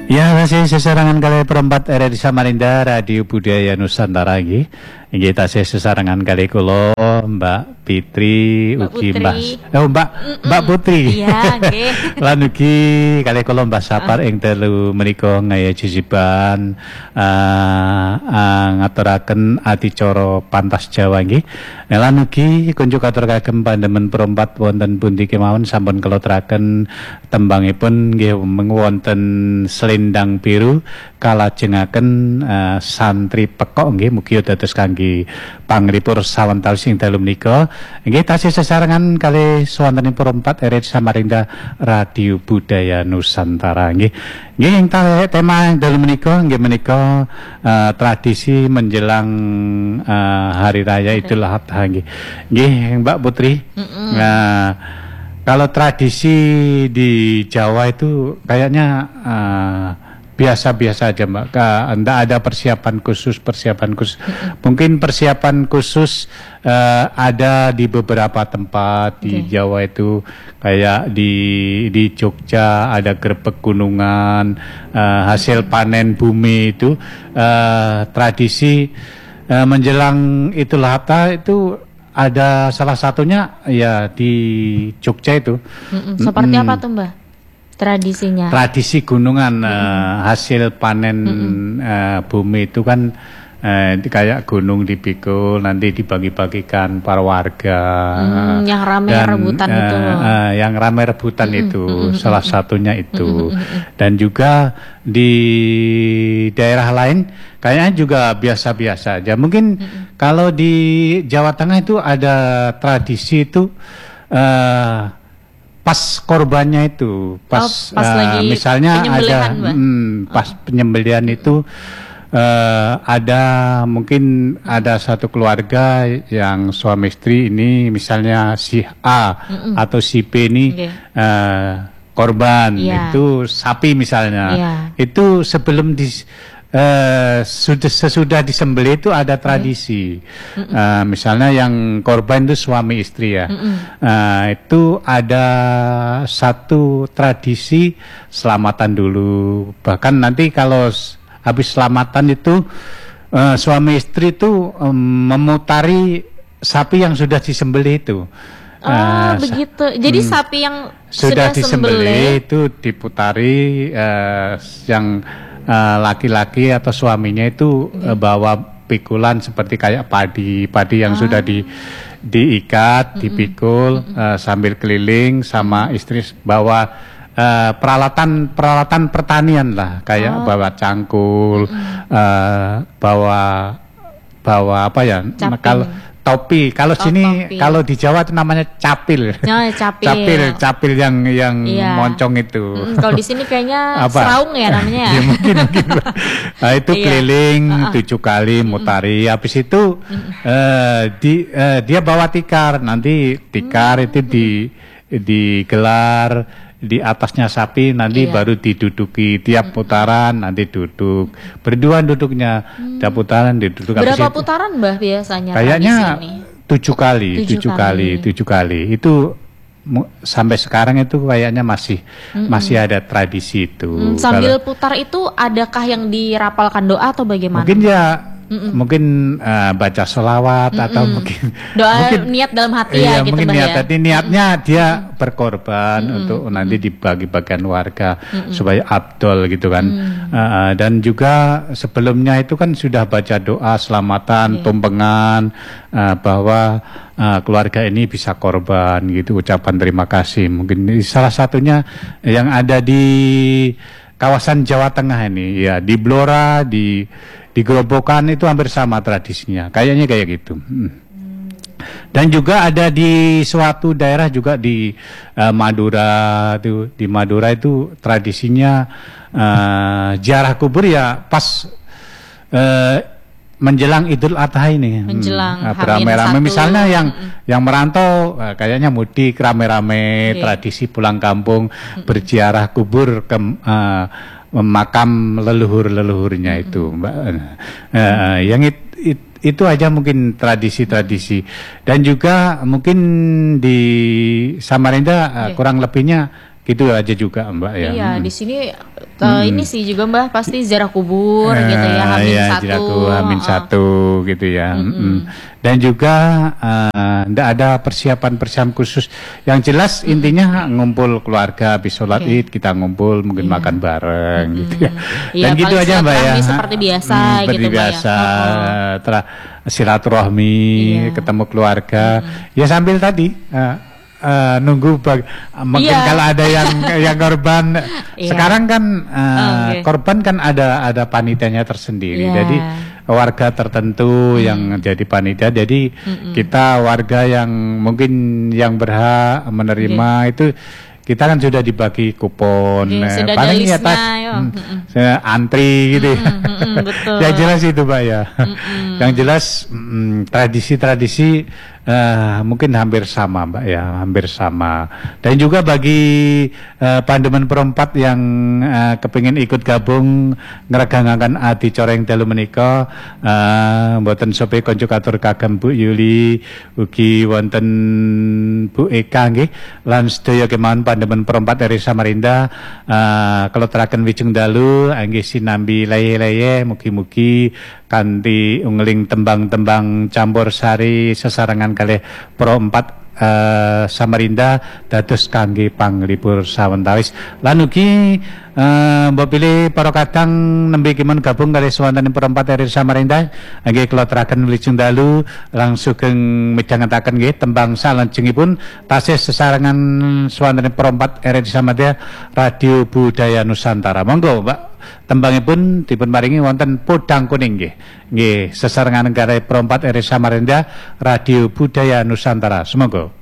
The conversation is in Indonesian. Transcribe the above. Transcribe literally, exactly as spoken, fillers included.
Ya, masih sesarangan kali perempat R R I Samarinda Radio Budaya Nusantara lagi. Inggih tasih sesarangan kali kula Mbak Fitri Mbak ugi Putri. Mbak oh, Mbak Mm-mm. Mbak Putri. Iya, nggih. Lan ugi kali kula Mbak Sapar ing telu menika ngaya jisiban uh, uh, ngaturaken adicara pantas Jawa nggih. Lan ugi kunjuk atur kagem pandemen perempat wonten pundi kemawon sampun kula teraken tembangipun nggih wonten Selendang Biru kalajengaken uh, santri pekok nggih mugi dados kangge pangripur sawetawis sing dalu menika nggih tasih sesarengan kalih swantenipun empat R R I Samarinda Radio Budaya Nusantara nggih. Nggih ing tema dalu menika nggih menika uh, tradisi menjelang uh, hari raya Idul Adha nggih. Nggih Mbak Putri. Nah, kalau tradisi di Jawa itu kayaknya uh, biasa-biasa aja Mbak, tidak ada persiapan khusus, persiapan khusus. Mungkin persiapan khusus uh, ada di beberapa tempat di okay. Jawa itu, kayak di di Jogja ada grebek gunungan, uh, hasil panen bumi itu, uh, tradisi uh, menjelang Idul Adha itu ada salah satunya ya di Jogja itu. Mm-mm. Seperti mm-mm. apa tuh Mbak? Tradisinya? Tradisi gunungan, uh, hasil panen uh, bumi itu kan uh, kayak gunung dipikul nanti dibagi-bagikan para warga. Mm, yang ramai dan, rebutan uh, itu. Uh, yang ramai rebutan mm-hmm. itu mm-hmm. salah satunya itu. Mm-hmm. Dan juga di daerah lain kayaknya juga biasa-biasa aja. Mungkin mm-hmm. kalau di Jawa Tengah itu ada tradisi itu. Uh, Pas korbannya itu, pas, oh, pas uh, lagi misalnya ada hmm, pas oh. penyembelihan itu uh, ada mungkin ada satu keluarga yang suami istri ini misalnya si A Mm-mm. atau si B ini okay. uh, korban yeah. itu sapi misalnya yeah. itu sebelum di Uh, sudah sesudah disembelih itu ada tradisi, okay. uh, misalnya yang korban itu suami istri ya, uh, itu ada satu tradisi selamatan dulu. Bahkan nanti kalau habis selamatan itu uh, suami istri itu um, memutari sapi yang sudah disembelih itu. Oh uh, begitu. Jadi hmm, sapi yang sudah, sudah disembelih itu diputari uh, yang Uh, laki-laki atau suaminya itu uh, bawa pikulan seperti kayak padi padi yang ah. sudah di diikat, mm-mm. dipikul uh, sambil keliling sama istri bawa uh, peralatan peralatan pertanian lah kayak oh. bawa cangkul, uh, bawa bawa apa ya kalau topi kalau oh, sini topi. Kalau di Jawa itu namanya capil. Oh, capil. capil, capil yang yang iya. moncong itu. Mm, kalau di sini kayaknya seraung ya namanya. Ya, mungkin mungkin. Nah, itu iya. keliling uh-uh. tujuh kali mutari. Mm-mm. Habis itu uh, di uh, dia bawa tikar. Nanti tikar mm-hmm. itu di digelar di atasnya sapi, nanti iya. baru diduduki tiap putaran, nanti duduk berdua duduknya, hmm. tiap putaran diduduk. Berapa putaran Mbah biasanya? Kayaknya tujuh kali, tujuh, tujuh kali, kali, tujuh kali. Itu sampai sekarang itu kayaknya masih mm-mm. masih ada tradisi itu. Mm, sambil Kalau, putar itu adakah yang dirapalkan doa atau bagaimana? Mungkin ya. Mm-mm. Mungkin uh, baca sholawat Mm-mm. atau mungkin doa mungkin, niat dalam hati iya, ya gitu mungkin Mbah niat ya. tadi niatnya Mm-mm. dia berkorban Mm-mm. untuk Mm-mm. nanti dibagi-bagian warga Mm-mm. supaya abdol gitu kan. Mm. Uh, dan juga sebelumnya itu kan sudah baca doa selamatan, yeah. tumpengan uh, bahwa uh, keluarga ini bisa korban gitu, ucapan terima kasih. Mungkin salah satunya yang ada di kawasan Jawa Tengah ini ya, di Blora, di di Gerobokan itu hampir sama tradisinya, kayaknya kayak gitu. Hmm. Dan juga ada di suatu daerah juga di uh, Madura itu, di Madura itu tradisinya uh, ziarah kubur ya pas uh, menjelang Idul Adha ini. Menjelang hmm, rame-rame misalnya yang mm. yang merantau uh, kayaknya mudik rame-rame, okay. tradisi pulang kampung mm. berziarah kubur ke uh, makam leluhur-leluhurnya mm-hmm. itu, Mbak. Uh, yang it, it, itu aja mungkin tradisi-tradisi. Dan juga mungkin di Samarinda okay. uh, kurang lebihnya gitu aja juga, Mbak ya. Iya, hmm. di sini uh, ini sih juga Mbah pasti ziarah kubur uh, gitu ya, Hamin ya, satu. Hamin uh. satu gitu ya. Mm-mm. Mm-mm. Dan juga tidak uh, ada persiapan-persiapan khusus. Yang jelas mm-hmm. intinya ngumpul keluarga, habis sholat okay. id kita ngumpul mungkin yeah. makan bareng mm-hmm. gitu ya. Dan ya, gitu aja Mbak ya. Seperti biasa hmm, gitu seperti biasa. Ya. Oh. Silaturahmi, yeah. ketemu keluarga. Mm-hmm. Ya sambil tadi. Uh, Uh, nunggu bag mungkin yeah. kalau ada yang yang korban yeah. sekarang kan uh, oh, okay. korban kan ada ada panitianya tersendiri yeah. jadi warga tertentu mm. yang jadi panitia jadi Mm-mm. kita warga yang mungkin yang berhak menerima okay. itu kita kan sudah dibagi kupon, okay, eh, paling ya tas hmm, antri gitu ya. Mm, mm, betul. Yang jelas itu Pak ya. Mm, mm. Yang jelas mm, tradisi-tradisi uh, mungkin hampir sama Mbak ya, hampir sama. Dan juga bagi uh, pandemen perempat yang uh, kepingin ikut gabung ngregangaken adi coreng dalu menika, uh, mboten sope konco katur kagem Bu Yuli, ugi wonten Bu Eka nggih, lan sedaya kemawon pandemen perempat R I Samarinda uh, kalau terakan wijung dalu anggih sinambi leye-leye mugi-mugi kanthi ungling tembang-tembang campur sari sesarengan kalih perempat Uh, Samarinda dados kangge panglipur sawentawis lan ugi uh, mbok pilih para kadang nembe kemon gabung kali swanten perempat R I Samarinda nggih kula teraken wilujeng dalu langsung midhangetaken nggih tembang salajengipun tasih sesarengan swanten perempat R I Samarinda Radio Budaya Nusantara. Monggo Mbak, tembangipun dipun paringi wonten Podang Kuning nggih. Nggih, sesarengan negara perempat R I Samarinda Radio Budaya Nusantara. Semoga